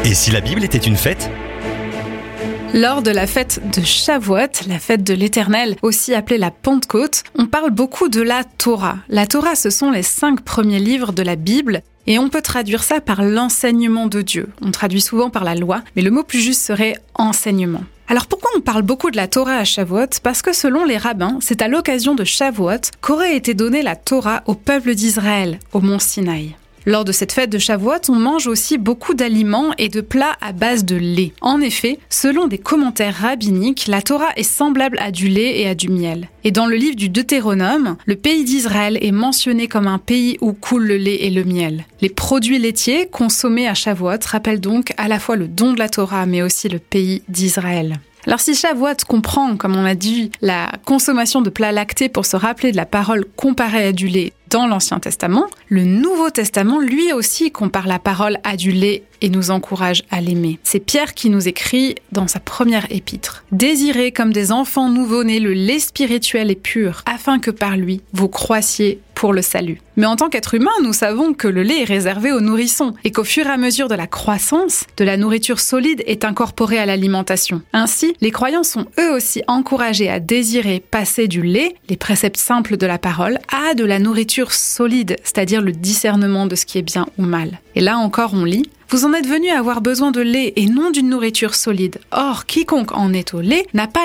Et si la Bible était une fête ? Lors de la fête de Shavuot, la fête de l'Éternel, aussi appelée la Pentecôte, on parle beaucoup de la Torah. La Torah, ce sont les 5 premiers livres de la Bible, et on peut traduire ça par l'enseignement de Dieu. On traduit souvent par la loi, mais le mot plus juste serait enseignement. Alors pourquoi on parle beaucoup de la Torah à Shavuot ? Parce que selon les rabbins, c'est à l'occasion de Shavuot qu'aurait été donnée la Torah au peuple d'Israël, au mont Sinaï. Lors de cette fête de Shavuot, on mange aussi beaucoup d'aliments et de plats à base de lait. En effet, selon des commentaires rabbiniques, la Torah est semblable à du lait et à du miel. Et dans le livre du Deutéronome, le pays d'Israël est mentionné comme un pays où coule le lait et le miel. Les produits laitiers consommés à Shavuot rappellent donc à la fois le don de la Torah, mais aussi le pays d'Israël. Alors si Shavuot comprend, comme on l'a dit, la consommation de plats lactés pour se rappeler de la parole comparée à du lait dans l'Ancien Testament, le Nouveau Testament lui aussi compare la parole à du lait et nous encourage à l'aimer. C'est Pierre qui nous écrit dans sa première épître « Désirez comme des enfants nouveau-nés le lait spirituel et pur, afin que par lui vous croissiez pour le salut. » Mais en tant qu'être humain, nous savons que le lait est réservé aux nourrissons et qu'au fur et à mesure de la croissance, de la nourriture solide est incorporée à l'alimentation. Ainsi, les croyants sont eux aussi encouragés à désirer passer du lait, les préceptes simples de la parole, à de la nourriture solide, c'est-à-dire le discernement de ce qui est bien ou mal. Et là encore, on lit « Vous en êtes venus à avoir besoin de lait et non d'une nourriture solide. Or, quiconque en est au lait n'a pas